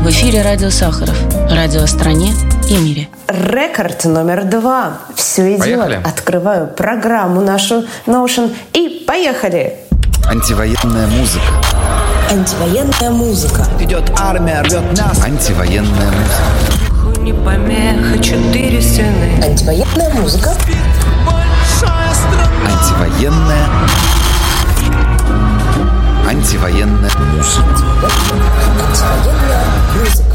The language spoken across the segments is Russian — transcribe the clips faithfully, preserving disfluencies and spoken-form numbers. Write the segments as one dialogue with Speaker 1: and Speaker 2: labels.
Speaker 1: В эфире радио Сахаров. Радио о стране и мире.
Speaker 2: Рекорд номер два. Все идет.
Speaker 3: Поехали.
Speaker 2: Открываю программу нашу Notion и поехали.
Speaker 4: Антивоенная музыка.
Speaker 2: Антивоенная музыка.
Speaker 5: Идет армия, рвет нас.
Speaker 4: Антивоенная музыка.
Speaker 6: Не помеха, четыре стены.
Speaker 2: Антивоенная музыка.
Speaker 4: Антивоенная. Антивоенная музыка.
Speaker 2: Антивоенная музыка.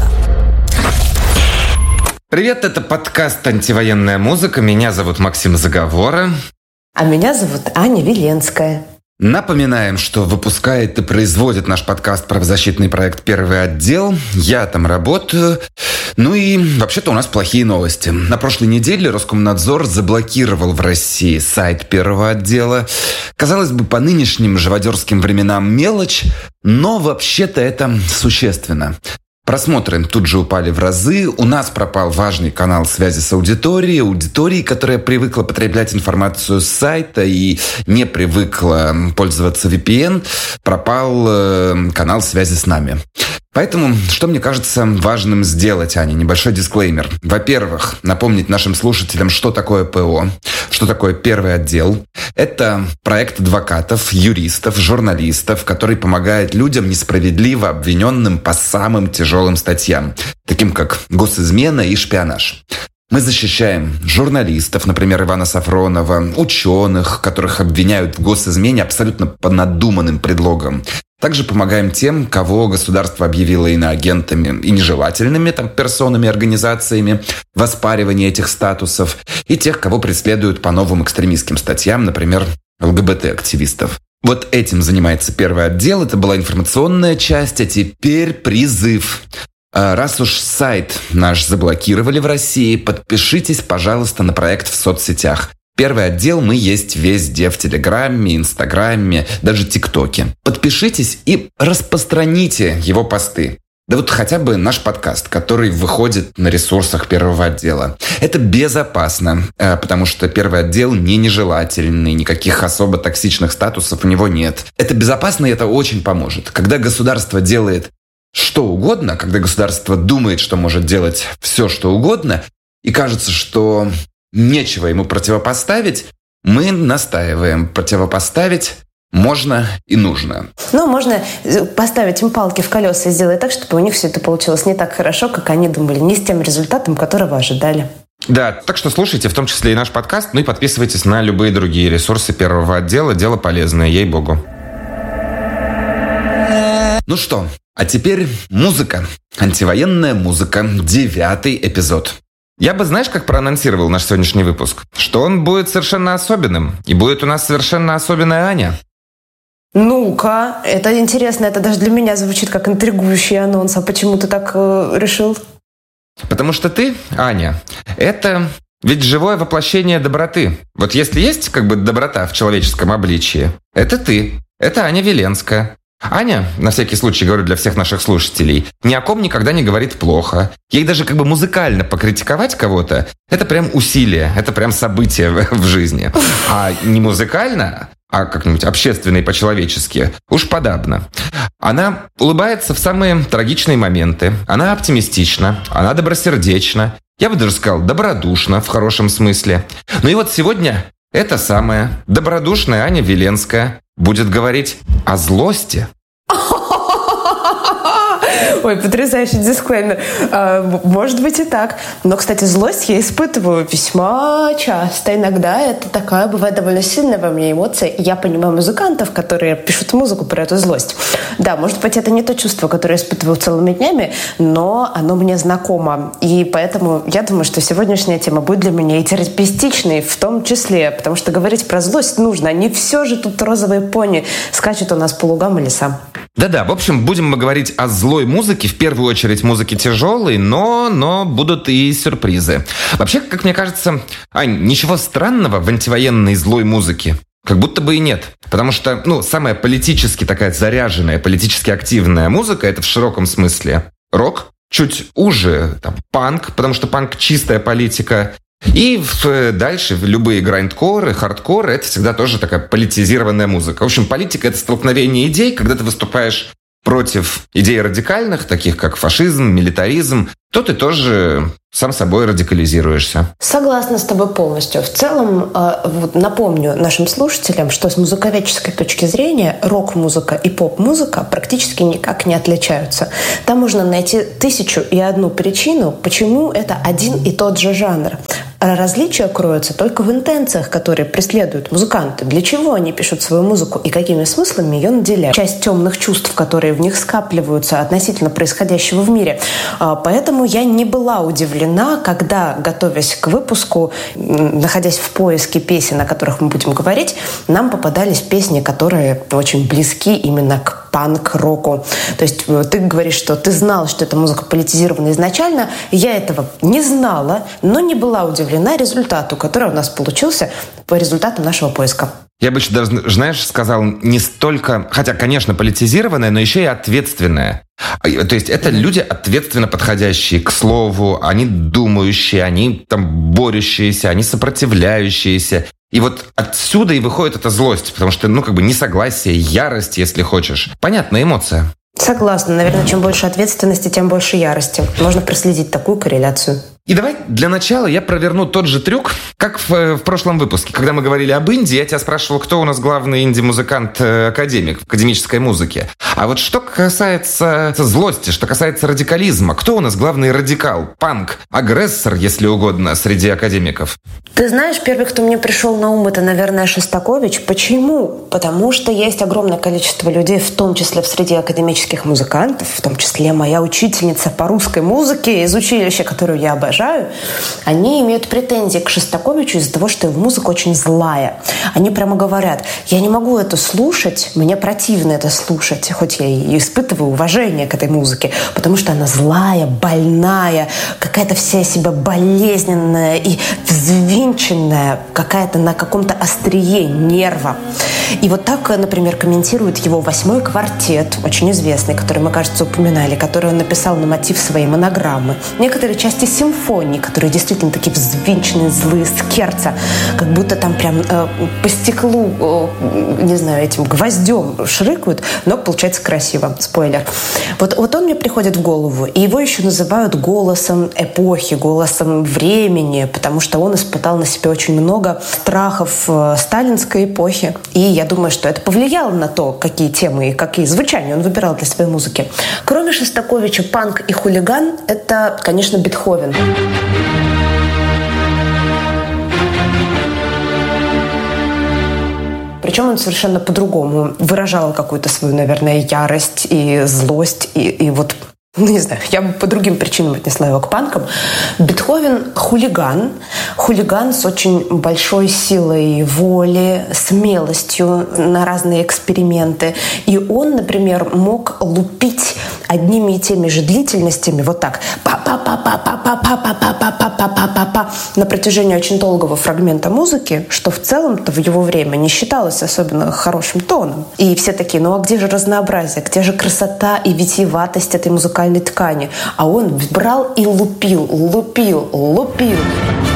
Speaker 3: Привет, это подкаст «Антивоенная музыка». Меня зовут Максим Заговора.
Speaker 2: А меня зовут Аня Веленская.
Speaker 3: Напоминаем, что выпускает и производит наш подкаст правозащитный проект «Первый отдел». Я там работаю. Ну и вообще-то у нас плохие новости. На прошлой неделе Роскомнадзор заблокировал в России сайт Первого отдела. Казалось бы, по нынешним живодерским временам мелочь, но вообще-то это существенно. Просмотры тут же упали в разы. У нас пропал важный канал связи с аудиторией. Аудитории, которая привыкла потреблять информацию с сайта и не привыкла пользоваться ви пи эн, пропал э, канал связи с нами. Поэтому, что мне кажется важным сделать, Аня, небольшой дисклеймер. Во-первых, напомнить нашим слушателям, что такое ПО, что такое Первый отдел. Это проект адвокатов, юристов, журналистов, который помогает людям, несправедливо обвиненным по самым тяжелым статьям, таким как госизмена и шпионаж. Мы защищаем журналистов, например, Ивана Сафронова, ученых, которых обвиняют в госизмене абсолютно по надуманным предлогам. Также помогаем тем, кого государство объявило иноагентами и нежелательными там, персонами, организациями в оспаривании этих статусов, и тех, кого преследуют по новым экстремистским статьям, например, эл гэ бэ тэ-активистов. Вот этим занимается Первый отдел. Это была информационная часть, а теперь призыв. Раз уж сайт наш заблокировали в России, подпишитесь, пожалуйста, на проект в соцсетях. Первый отдел мы есть везде, в Телеграме, Инстаграме, даже ТикТоке. Подпишитесь и распространите его посты. Да вот хотя бы наш подкаст, который выходит на ресурсах Первого отдела. Это безопасно, потому что Первый отдел не нежелательный, никаких особо токсичных статусов у него нет. Это безопасно, и это очень поможет. Когда государство делает что угодно, когда государство думает, что может делать все, что угодно, и кажется, что нечего ему противопоставить, мы настаиваем. Противопоставить можно и нужно.
Speaker 2: Ну, можно поставить им палки в колеса и сделать так, чтобы у них все это получилось не так хорошо, как они думали, не с тем результатом, которого ожидали.
Speaker 3: Да, так что слушайте, в том числе и наш подкаст, ну и подписывайтесь на любые другие ресурсы Первого отдела. Дело полезное, ей-богу. Ну что, а теперь музыка. Антивоенная музыка. Девятый эпизод. Я бы, знаешь, как проанонсировал наш сегодняшний выпуск? Что он будет совершенно особенным. И будет у нас совершенно особенная Аня.
Speaker 2: Ну-ка, это интересно. Это даже для меня звучит как интригующий анонс. А почему ты так э, решил?
Speaker 3: Потому что ты, Аня, это ведь живое воплощение доброты. Вот если есть как бы доброта в человеческом обличии, это ты. Это Аня Веленская. Аня, на всякий случай говорю для всех наших слушателей, ни о ком никогда не говорит плохо. Ей даже как бы музыкально покритиковать кого-то – это прям усилие, это прям событие в жизни. А не музыкально, а как-нибудь общественно и по-человечески, уж подавно. Она улыбается в самые трагичные моменты, она оптимистична, она добросердечна, я бы даже сказал, добродушна в хорошем смысле. Ну и вот сегодня эта самая добродушная Аня Веленская будет говорить о злости.
Speaker 2: Ой, потрясающий дисклеймер. Может быть и так. Но, кстати, злость я испытываю весьма часто. Иногда это такая, бывает, довольно сильная во мне эмоция. Я понимаю музыкантов, которые пишут музыку про эту злость. Да, может быть, это не то чувство, которое я испытываю целыми днями, но оно мне знакомо. И поэтому я думаю, что сегодняшняя тема будет для меня и терапевтичной в том числе, потому что говорить про злость нужно. Не все же тут розовые пони скачут у нас по лугам и лесам.
Speaker 3: Да-да, в общем, будем мы говорить о злой музыке, в первую очередь музыке тяжелой, но, но будут и сюрпризы. Вообще, как мне кажется, Ань, ничего странного в антивоенной злой музыке как будто бы и нет. Потому что, ну, самая политически такая заряженная, политически активная музыка — это в широком смысле рок, чуть уже там, панк, потому что панк — чистая политика. И в, дальше любые грайндкоры, хардкоры — это всегда тоже такая политизированная музыка. В общем, политика — это столкновение идей, когда ты выступаешь против идей радикальных, таких как фашизм, милитаризм, то ты тоже сам собой радикализируешься.
Speaker 2: Согласна с тобой полностью. В целом, вот напомню нашим слушателям, что с музыковедческой точки зрения рок-музыка и поп-музыка практически никак не отличаются. Там можно найти тысячу и одну причину, почему это один и тот же жанр. Различия кроются только в интенциях, которые преследуют музыканты. Для чего они пишут свою музыку и какими смыслами ее наделяют. Часть темных чувств, которые в них скапливаются относительно происходящего в мире. Поэтому я не была удивлена, когда, готовясь к выпуску, находясь в поиске песен, о которых мы будем говорить, нам попадались песни, которые очень близки именно к панк-року. То есть ты говоришь, что ты знал, что эта музыка политизирована изначально. Я этого не знала, но не была удивлена результату, который у нас получился по результатам нашего поиска.
Speaker 3: Я бы еще даже, знаешь, сказал, не столько, хотя, конечно, политизированная, но еще и ответственная. То есть это люди ответственно подходящие к слову, они думающие, они там борющиеся, они сопротивляющиеся. И вот отсюда и выходит эта злость, потому что, ну, как бы несогласие, ярость, если хочешь. Понятная эмоция.
Speaker 2: Согласна. Наверное, чем больше ответственности, тем больше ярости. Можно проследить такую корреляцию.
Speaker 3: И давай для начала я проверну тот же трюк, как в, в прошлом выпуске. Когда мы говорили об Индии, я тебя спрашивал, кто у нас главный инди-музыкант-академик в академической музыке. А вот что касается злости, что касается радикализма, кто у нас главный радикал, панк, агрессор, если угодно, среди академиков?
Speaker 2: Ты знаешь, первый, кто мне пришел на ум, это, наверное, Шостакович. Почему? Потому что есть огромное количество людей, в том числе в среде академических музыкантов, в том числе моя учительница по русской музыке из училища, которую я обожаю, они имеют претензии к Шостаковичу из-за того, что его музыка очень злая. Они прямо говорят, я не могу это слушать, мне противно это слушать, хоть я и испытываю уважение к этой музыке, потому что она злая, больная, какая-то вся себя болезненная и взвинченная, какая-то на каком-то острие нерва. И вот так, например, комментирует его восьмой квартет, очень известный, который мы, кажется, упоминали, который он написал на мотив своей монограммы. Некоторые части симфонии, которые действительно такие взвинченные, злые, скерца, как будто там прям э, по стеклу, э, не знаю, этим гвоздем шрыкают, но получается красиво. Спойлер. Вот, вот он мне приходит в голову, и его еще называют голосом эпохи, голосом времени, потому что он испытал на себе очень много страхов э, сталинской эпохи, и я думаю, что это повлияло на то, какие темы и какие звучания он выбирал для своей музыки. Кроме Шостаковича, панк и хулиган — это, конечно, Бетховен. Причем он совершенно по-другому выражал какую-то свою, наверное, ярость и злость, и, и вот, ну, не знаю, я бы по другим причинам отнесла его к панкам. Бетховен — хулиган. Хулиган с очень большой силой воли, смелостью на разные эксперименты. И он, например, мог лупить одними и теми же длительностями вот так па-па-па-па-па-па-па-па-па-па-па-па-па на протяжении очень долгого фрагмента музыки, что в целом-то в его время не считалось особенно хорошим тоном. И все такие, ну а где же разнообразие, где же красота и витиеватость этой музыкальной ткани? А он брал и лупил, лупил, лупил.